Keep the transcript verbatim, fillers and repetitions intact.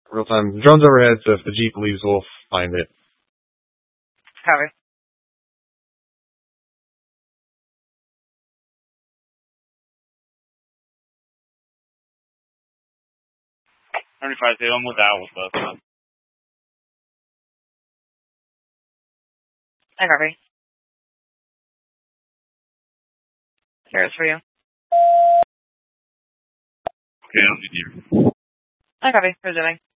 Real time. Drone's overhead, so if the Jeep leaves, we'll find it. Copy. seventy-five zero, I'm with that with both. I copy. Here's for you. Okay, I don't need you. I copy. Resuming.